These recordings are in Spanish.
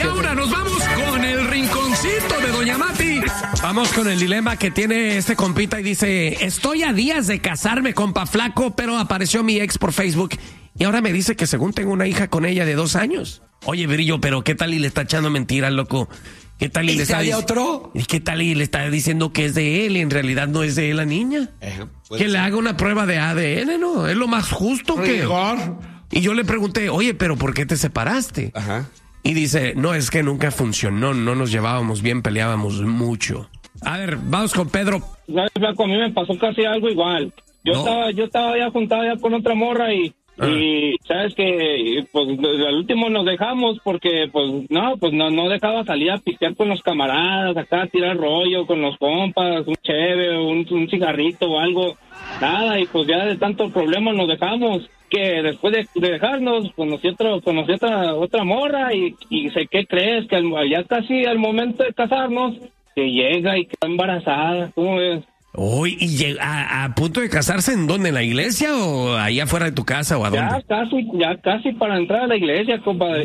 ahora nos vamos con el rinconcito de Doña Mati. Vamos con el dilema que tiene este compita y dice: estoy a días de casarme, compa flaco, pero apareció mi ex por Facebook y ahora me dice que según tengo una hija con ella de 2 años. Oye, Brillo, pero ¿qué tal y le está echando mentiras, loco? ¿Qué tal y le está otro? ¿Y qué tal y le está diciendo que es de él y en realidad no es de él la niña? Que le haga una prueba de ADN, ¿no? Es lo más justo que... Y yo le pregunté, oye, pero ¿por qué te separaste? Ajá. Y dice, no, es que nunca funcionó, no nos llevábamos bien, peleábamos mucho. A ver, vamos con Pedro. ¿Sabes, flaco? A mí me pasó casi algo igual. Yo estaba ya juntado ya con otra morra y sabes que pues al último nos dejamos porque pues no dejaba salir a pistear con los camaradas, acá a tirar rollo con los compas, un cheve, un cigarrito o algo, nada, y pues ya de tanto problema nos dejamos, que después de dejarnos conocí otra morra y sé qué crees, que ya casi al momento de casarnos que llega y queda embarazada. ¿Cómo ves? Uy, ¿y a punto de casarse en dónde? ¿En la iglesia o ahí afuera de tu casa o a dónde? Ya casi para entrar a la iglesia, compadre.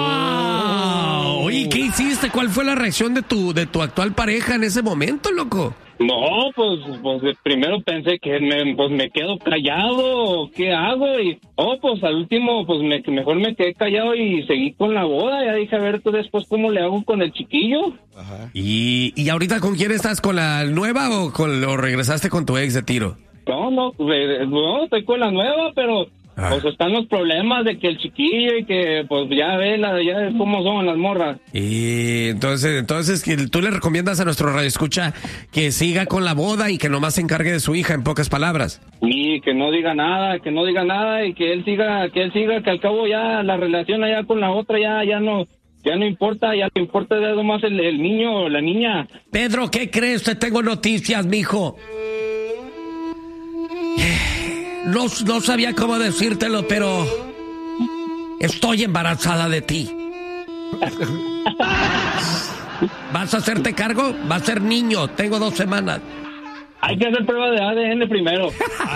¡Wow! Oye, ¿qué hiciste? ¿Cuál fue la reacción de tu actual pareja en ese momento, loco? No, pues primero pensé que me quedo callado, ¿qué hago? Y pues al último pues mejor me quedé callado y seguí con la boda. Ya dije, a ver tú después cómo le hago con el chiquillo. Ajá. ¿Y ahorita con quién estás? ¿Con la nueva o regresaste con tu ex de tiro? No, estoy con la nueva, pero pues están los problemas de que el chiquillo y que pues ya ves cómo son las morras. Y entonces que tú le recomiendas a nuestro radioescucha que siga con la boda y que nomás se encargue de su hija, en pocas palabras. Y que no diga nada y que él siga, que al cabo ya la relación allá con la otra ya no importa, ya le importa ya nomás el niño o la niña. Pedro, ¿qué crees? Te tengo noticias, mijo. No sabía cómo decírtelo, pero estoy embarazada de ti. ¿Vas a hacerte cargo? Va a ser niño, tengo 2 semanas. Hay que hacer prueba de ADN primero.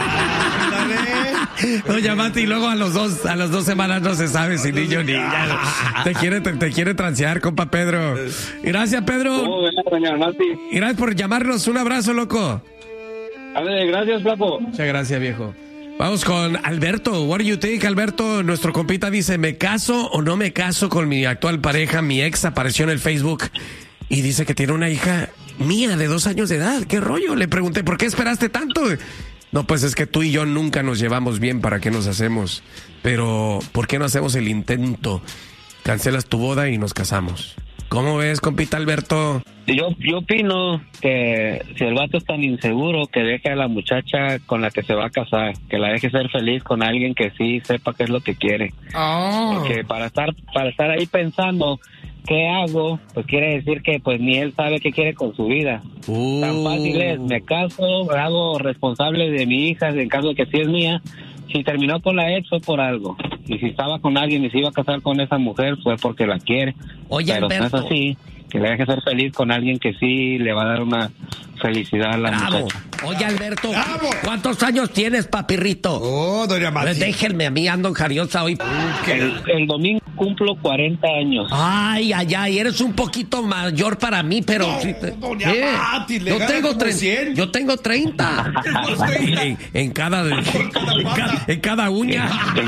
Doña Mati, y luego a las 2 semanas no se sabe si niño o niña. Te quiere transear, compa Pedro. Gracias, Pedro. Doña Mati. Gracias por llamarnos. Un abrazo, loco. A ver, gracias, flaco. Muchas gracias, viejo. Vamos con Alberto. What do you think, Alberto? Nuestro compita dice, ¿me caso o no me caso con mi actual pareja? Mi ex apareció en el Facebook y dice que tiene una hija mía de 2 años de edad. ¿Qué rollo? Le pregunté, ¿por qué esperaste tanto? No, pues es que tú y yo nunca nos llevamos bien, ¿para qué nos hacemos? Pero, ¿por qué no hacemos el intento? Cancelas tu boda y nos casamos. ¿Cómo ves, compita Alberto? Yo opino que si el vato es tan inseguro, que deje a la muchacha con la que se va a casar, que la deje ser feliz con alguien que sí sepa qué es lo que quiere. Porque para estar ahí pensando ¿qué hago? Pues quiere decir que pues ni él sabe qué quiere con su vida. Tan fácil es, me caso, hago responsable de mi hija en caso de que sí es mía. Si terminó con la ex fue por algo. Y si estaba con alguien y se iba a casar con esa mujer fue porque la quiere. Oye, pero Alberto, no es así, que le deje ser feliz con alguien que sí le va a dar una felicidad a la muchacha. Oye, Alberto, ¿cuántos años tienes, papirrito? Doña Mati. Déjenme, a mí ando jariosa hoy. El domingo cumplo 40 años. Ay, eres un poquito mayor para mí, pero... Doña Mati, le gana como 100. Yo tengo 30. en cada uña. En cada uña.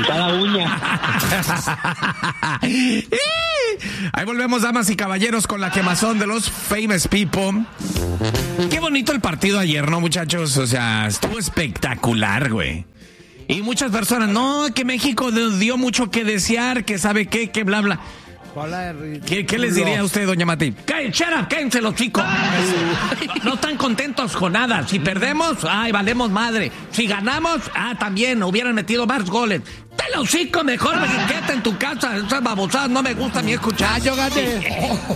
Ahí volvemos, damas y caballeros, con la quemazón de los famous people. Qué bonito el partido ayer, ¿no, muchachos? O sea, estuvo espectacular, güey. Y muchas personas, no, que México dio mucho que desear, que sabe qué, que bla, bla. ¿Qué les diría a usted, doña Mati? Cállense los chicos. No están contentos con nada. Si perdemos, valemos madre. Si ganamos, también hubieran metido más goles. Te los chicos, mejor quédate en tu casa. Esas babosadas no me gusta ni escuchar. Yo gané.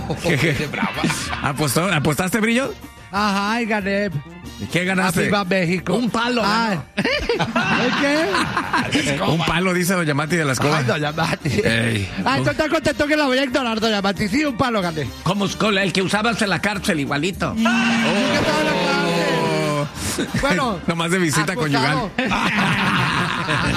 ¿Apostaste, Brillo? Ajá, y gané. ¿Qué ganaste? Viva México. Un palo. ¿Qué? Un palo, dice doña Mati de las cosas. Doña Mati. ¿Tú estás contento que la voy a ignorar, doña Mati? Sí, un palo gané. Como el que usabas en la cárcel, igualito. ¿Qué estaba en la cárcel? Bueno. Nomás de visita conyugal.